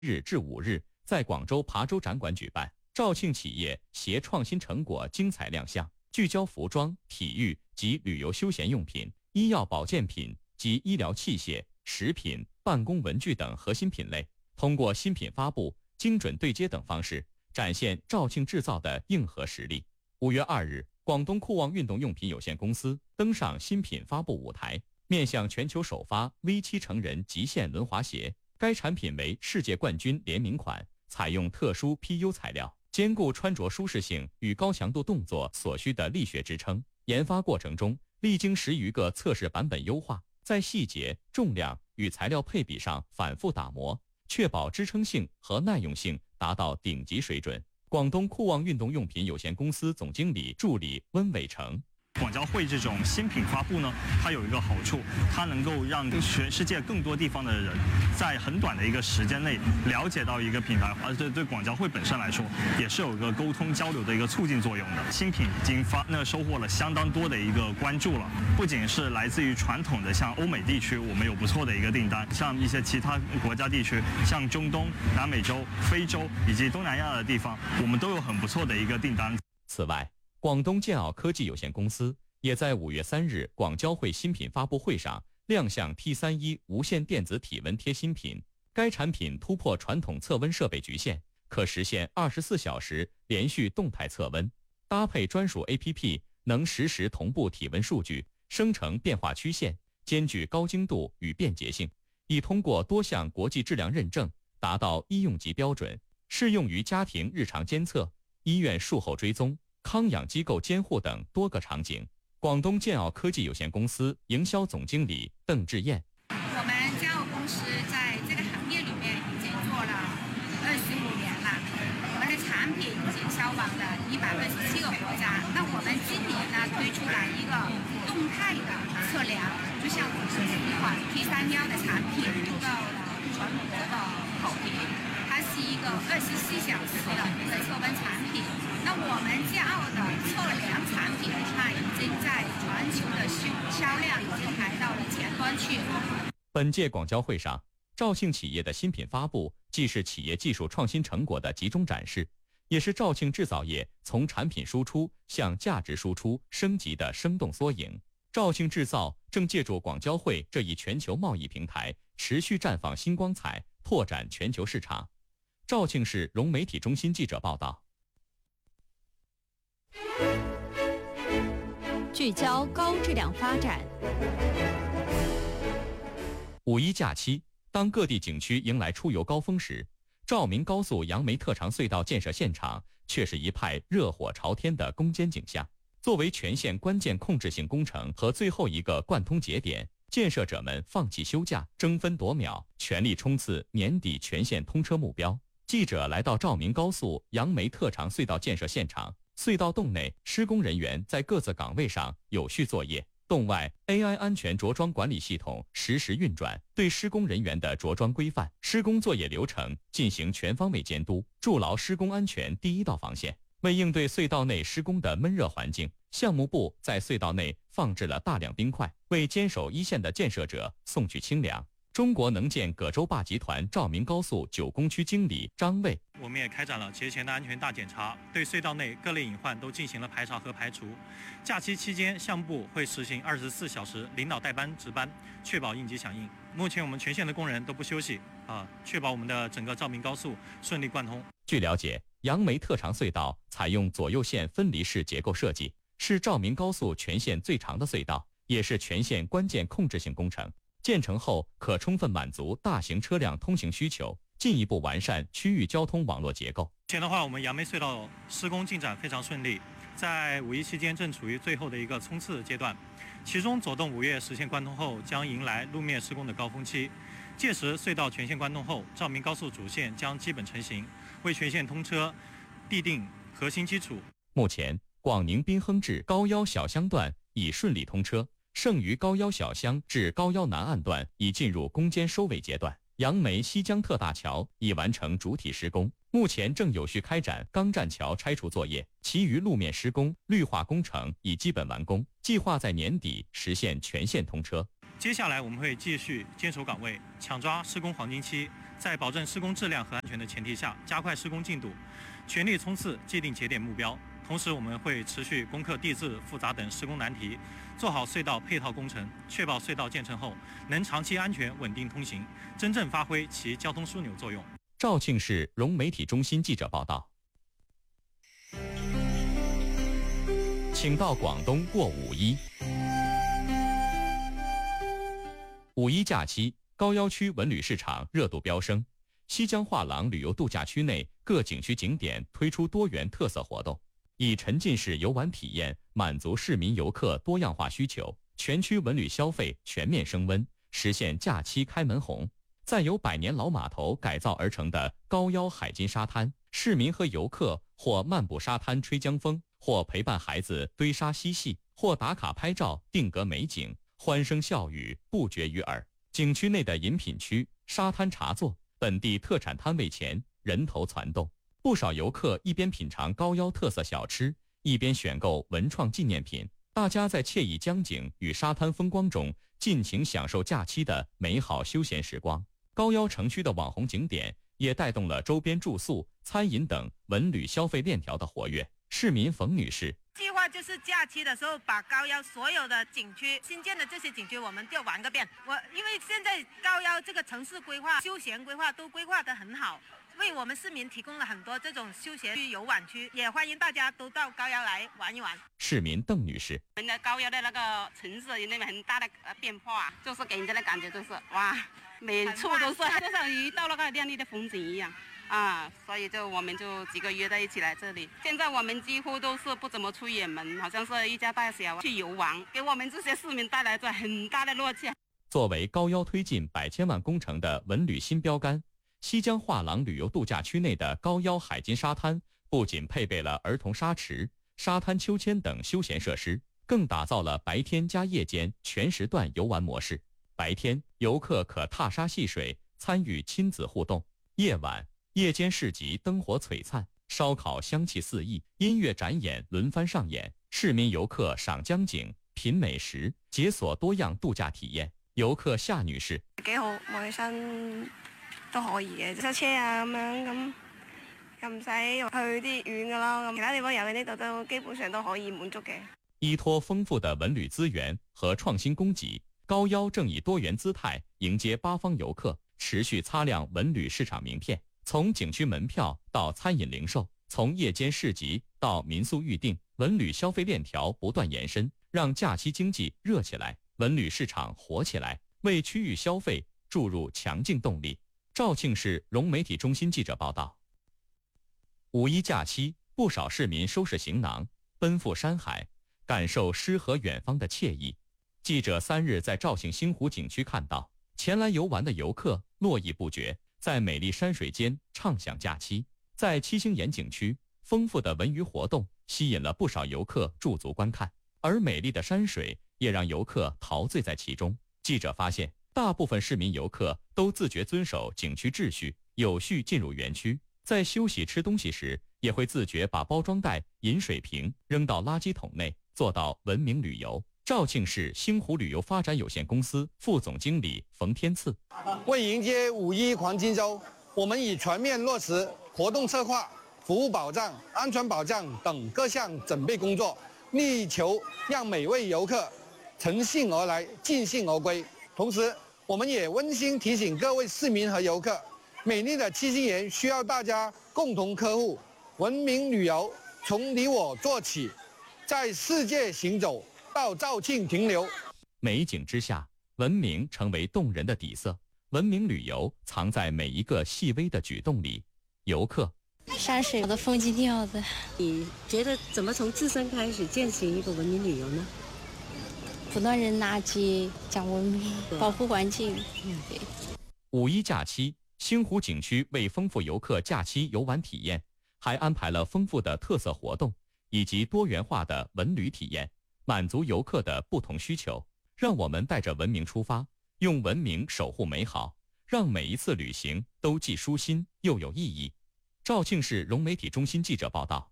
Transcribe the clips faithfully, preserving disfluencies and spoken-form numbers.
日至五日在广州琶洲展馆举办，肇庆企业携创新成果精彩亮相，聚焦服装、体育及旅游休闲用品、医药保健品及医疗器械、食品、办公文具等核心品类，通过新品发布、精准对接等方式，展现肇庆制造的硬核实力。五月二日，广东酷旺运动用品有限公司登上新品发布舞台，面向全球首发 V 七 成人极限轮滑鞋。该产品为世界冠军联名款，采用特殊 P U 材料，兼顾穿着舒适性与高强度动作所需的力学支撑。研发过程中，历经十余个测试版本优化，在细节、重量与材料配比上反复打磨，确保支撑性和耐用性达到顶级水准。广东酷旺运动用品有限公司总经理助理温伟成。 广交会这种新品发布呢，它有一个好处，它能够让全世界更多地方的人在很短的一个时间内了解到一个品牌，而且对广交会本身来说，也是有一个沟通交流的一个促进作用的。新品已经发那收获了相当多的一个关注了，不仅是来自于传统的像欧美地区，我们有不错的一个订单，像一些其他国家地区，像中东、南美洲、非洲以及东南亚的地方，我们都有很不错的一个订单。 此外，广东建奥科技有限公司也在五月三日广交会新品发布会上亮相 T 三十一 无线电子体温贴新品。该产品突破传统测温设备局限，可实现二十四小时连续动态测温，搭配专属 A P P 能实时同步体温数据，生成变化曲线，兼具高精度与便捷性，已通过多项国际质量认证，达到医用级标准，适用于家庭日常监测、医院术后追踪、康养机构监护等多个场景。广东建奥科技有限公司营销总经理邓志燕： 我们建奥公司在这个行业里面已经做了二十五年了，我们的产品已经销往了一百二十七个国家。那我们今年呢推出来一个动态的测量，就像我们一款 T 三十一 的产品受到了全国的好评，它是一个二十四小时的一个测温产品。那我们建奥的测量产品，它已经在全球的销量已经排到了前端去。 本届广交会上，肇庆企业的新品发布，既是企业技术创新成果的集中展示，也是肇庆制造业从产品输出向价值输出升级的生动缩影。肇庆制造正借助广交会这一全球贸易平台，持续绽放新光彩，拓展全球市场。肇庆市融媒体中心记者报道。 聚焦高质量发展。 五一假期，当各地景区迎来出游高峰时，肇明高速杨梅特长隧道建设现场却是一派热火朝天的攻坚景象。作为全线关键控制性工程和最后一个贯通节点，建设者们放弃休假，争分夺秒，全力冲刺年底全线通车目标。记者来到肇明高速杨梅特长隧道建设现场，隧道洞内施工人员在各自岗位上有序作业，洞外 A I 安全着装管理系统实时运转，对施工人员的着装规范、施工作业流程进行全方位监督，筑牢施工安全第一道防线。为应对隧道内施工的闷热环境，项目部在隧道内放置了大量冰块，为坚守一线的建设者送去清凉。中国能建葛洲坝集团肇明高速九工区经理张卫： 我们也开展了节前的安全大检查，对隧道内各类隐患都进行了排查和排除。假期期间，项目部会实行二十四小时领导带班值班，确保应急响应。目前我们全线的工人都不休息啊，确保我们的整个肇明高速顺利贯通。 据了解，杨梅特长隧道采用左右线分离式结构设计，是肇明高速全线最长的隧道，也是全线关键控制性工程。建成后可充分满足大型车辆通行需求，进一步完善区域交通网络结构。 目前的话，我们杨梅隧道施工进展非常顺利，在五一期间正处于最后的一个冲刺阶段，其中左洞五月实现贯通后，将迎来路面施工的高峰期。届时隧道全线贯通后，肇明高速主线将基本成型，为全线通车奠定核心基础。 目前，广宁滨亨至高腰小乡段已顺利通车，剩余高腰小乡至高腰南岸段已进入攻坚收尾阶段。杨梅西江特大桥已完成主体施工，目前正有序开展钢栈桥拆除作业，其余路面施工、绿化工程已基本完工，计划在年底实现全线通车。 接下来我们会继续坚守岗位，抢抓施工黄金期， 在保证施工质量和安全的前提下，加快施工进度，全力冲刺既定节点目标。同时，我们会持续攻克地质复杂等施工难题，做好隧道配套工程，确保隧道建成后能长期安全稳定通行，真正发挥其交通枢纽作用。 肇庆市融媒体中心记者报道。请到广东过五一。五一假期，高要区文旅市场热度飙升，西江画廊旅游度假区内各景区景点推出多元特色活动，以沉浸式游玩体验满足市民游客多样化需求，全区文旅消费全面升温，实现假期开门红。在由百年老码头改造而成的高要海金沙滩，市民和游客或漫步沙滩吹江风，或陪伴孩子堆沙嬉戏，或打卡拍照定格美景，欢声笑语不绝于耳。景区内的饮品区、沙滩茶座、本地特产摊位前人头攒动，不少游客一边品尝高要特色小吃，一边选购文创纪念品。大家在惬意江景与沙滩风光中尽情享受假期的美好休闲时光。高要城区的网红景点也带动了周边住宿、餐饮等文旅消费链条的活跃。市民冯女士计划就是假期的时候，把高要所有的景区、新建的这些景区，我们就玩个遍。我因为现在高要这个城市规划、休闲规划都规划得很好，为我们市民提供了很多这种休闲区、游玩区，也欢迎大家都到高要来玩一玩。 市民邓女士， 我们的高要的那个城市有那么很大的变化，就是给人家的感觉就是哇，每处都是就像一到那个亮丽的风景一样。啊，所以就我们就几个约在一起来这里。现在我们几乎都是不怎么出远门，好像是一家大小去游玩，给我们这些市民带来着很大的乐趣。 作为高要推进百千万工程的文旅新标杆，西江画廊旅游度假区内的高要海金沙滩不仅配备了儿童沙池、沙滩秋千等休闲设施，更打造了白天加夜间全时段游玩模式。白天，游客可踏沙戏水，参与亲子互动；夜晚，夜间市集灯火璀璨，烧烤香气四溢，音乐展演轮番上演，市民游客赏江景、品美食，解锁多樣度假體驗。遊客夏女士幾好，愛生都可以嘅，塞車啊咁樣咁，又唔使去啲遠噶咯，咁其他地方遊嘅呢度都基本上都可以滿足嘅。 依托豐富的文旅資源和創新供給，高要正以多元姿態迎接八方遊客，持續擦亮文旅市場名片。從景區門票到餐飲零售，從夜間市集到民宿預訂，文旅消費鏈條不斷延伸，讓假期經濟熱起來，文旅市場火起來，為區域消費注入強勁動力。肇慶市融媒體中心記者報道。五一假期，不少市民收拾行囊，奔赴山海，感受詩和遠方的愜意。記者三日在肇慶星湖景區看到，前來遊玩的遊客絡繹不絕，在美麗山水間暢享假期。在七星岩景區，豐富的文娛活動吸引了不少遊客駐足觀看，而美麗的山水也讓遊客陶醉在其中。記者發現，大部分市民遊客都自覺遵守景區秩序，有序進入園區，在休息吃東西時，也會自覺把包裝袋、飲水瓶扔到垃圾桶內，做到文明旅遊。肇慶市星湖旅遊發展有限公司副總經理馮天賜， 為迎接五一黃金週，我們已全面落實活動策劃、服務保障、安全保障等各項準備工作，力求讓每位遊客乘興而來，盡興而歸。同時，我們也溫馨提醒各位市民和遊客，美麗的七星岩需要大家共同呵護。文明旅遊從你我做起，在世界行走，到肇慶停留。 美景之下，文明成為動人的底色。文明旅遊藏在每一個細微的舉動裡。遊客， 山水的風景挺好的。 你覺得怎麼從自身開始踐行一個文明旅遊呢？ 不亂扔垃圾，講文明，保護環境。對。 五一假期，星湖景區為豐富遊客假期遊玩體驗，還安排了豐富的特色活動以及多元化的文旅體驗，滿足遊客的不同需求。讓我們帶着文明出發，用文明守護美好，讓每一次旅行都既舒心又有意義。肇慶市融媒體中心記者報道。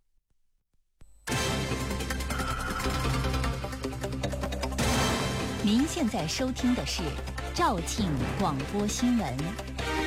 您現在收聽的是肇慶廣播新聞。